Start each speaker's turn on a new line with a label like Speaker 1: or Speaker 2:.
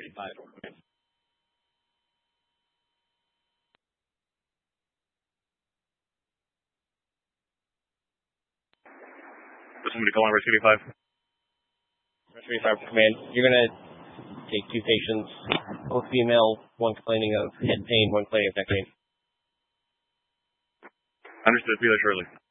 Speaker 1: Somebody call on Rescue 5.
Speaker 2: Rescue 5 command. You're going to take 2 patients, both female, one complaining of head pain, one complaining of neck pain.
Speaker 1: Understood. Be there shortly.